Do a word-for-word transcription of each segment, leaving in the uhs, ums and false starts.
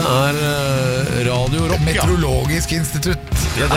er uh, Radio Rock. Meteorologisk institutt. Ja,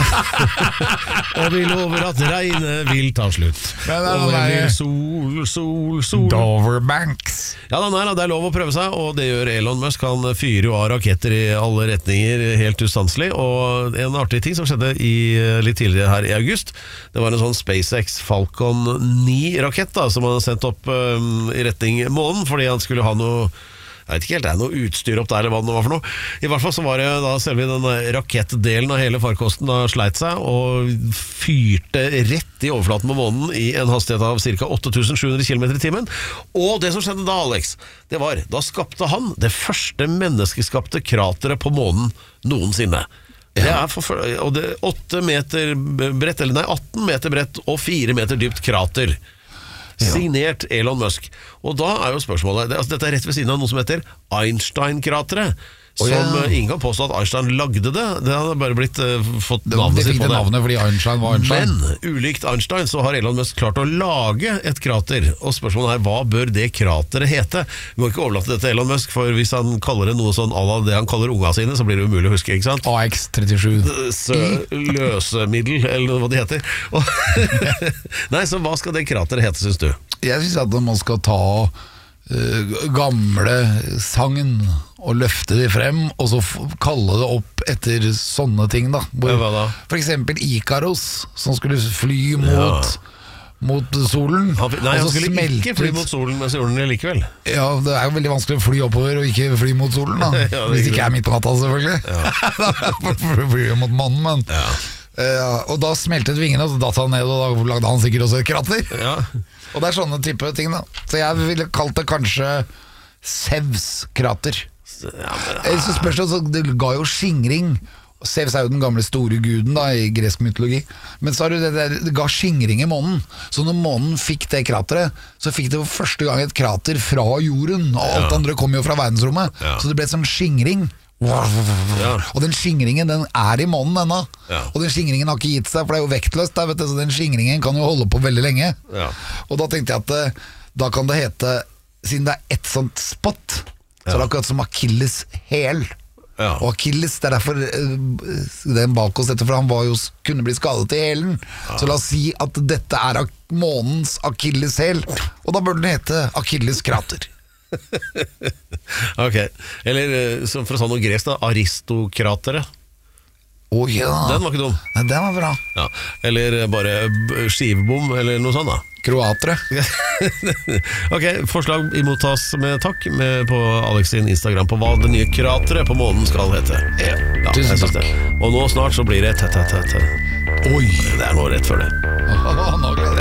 og vi lover at regnet vil ta slutt. Ja, det og det er blir sol, sol, sol. Doverbanks. Ja, nei, det er lov å prøve seg, og det gjør Elon Musk. Han fyrer jo av raketter i alle retninger helt ustanselig. Og en artig ting som skjedde i, litt tidligere her i august, det var en sånn SpaceX Falcon ni-rakett da, som han sendte opp um, i retning månen, fordi han skulle ha noe, jeg vet ikke helt, det er noe utstyr opp der, eller hva det var for noe. I hvert fall så var det da selve den rakettdelen av hele farkosten da sleit seg, og fyrte rett i overflaten på månen i en hastighet av ca. åtte tusen sju hundre kilometer i timen. Og det som skjedde da, Alex, det var, da skapte han det første menneskeskapte krateret på månen noensinne. Det er for, og det er åtte meter bredt, eller nei, atten meter bredt og fire meter dypt krater. Signert Elon Musk. Og da er jo spørsmålet, det, altså dette er rett ved siden av noe som heter Einstein-krateret, som oh, ja. ingen kan påstå at Einstein lagde det. Det hadde bare blitt uh, fått navnet sitt på det. Navnet fordi Einstein var Einstein. Men ulikt Einstein så har Elon Musk klart å lage et krater. Og spørsmålet er, hva bør det krateret hete? Vi må ikke overlate det til Elon Musk, for hvis han kaller det noe sånn à la det han kaller unga sine, så blir det umulig å huske, ikke sant? A X trettisju Løsemiddel, eller hva det heter. Nei, så hva skal det krateret hete, synes du? Jeg synes at man skal ta uh, gamle sangen og løfte de frem, og så f- kalle det opp etter sånne ting da. Hvor, ja, hva da? For eksempel Ikaros, som skulle fly mot, ja. mot solen. Han, nei, han skulle ikke fly mot solen, men solen likevel. Ja, det er jo veldig vanskelig å fly oppover og ikke fly mot solen da. Ja, hvis det ikke er midt på natta, selvfølgelig. Ja. Da flyr jo mot månen, men... Ja. Uh, og da smeltet vingene, og så datt han ned, og da lagde han sikkert også et krater. Ja. Og det er sånne type ting da. Så jeg ville kalt det kanskje Zeus-krater. Ja, men, så spørs det, så det ga jo skingring. Zeus er jo den gamle store guden da i gresk mytologi. Men så har det, det, det ga skingring i månen. Så når månen fikk det krateret, så fikk det for første gang et krater fra jorden. Og alt ja. andre kom jo fra verdensrommet. Ja. Så det ble sånn skingring. Ja. Og den skingringen, den er i månen ennå. Ja. Og den skingringen har ikke gitt seg, for det er jo vektløst der, vet du, så den skingringen kan jo holde på veldig lenge. Ja. Og da tenkte jeg at da kan det hete, siden det er ett sånt spot, så ja. det er akkurat som Achilles hæl. Ja. Og Achilles, det er derfor den bak oss etter, for han var jo, kunne bli skadet i hælen. Ja. Så la oss si at dette er månens Achilles hæl, og da bør den hete Achilles krater. Ok, eller som for å ta noe gresk da, aristokrateret. Å oh, ja. Den var ikke dum. Nei, den var bra. Ja. Eller bare skivebom, eller noe sånt da. Kroatere. Ok, forslag imottas med takk med på Alex sin Instagram på hva det nye krateret på månen skal hete. Ja, ja tusen takk. Det. Og nå snart så blir det tett, tett, tett. Oi, det er nå rett før det. Nå gleder jeg.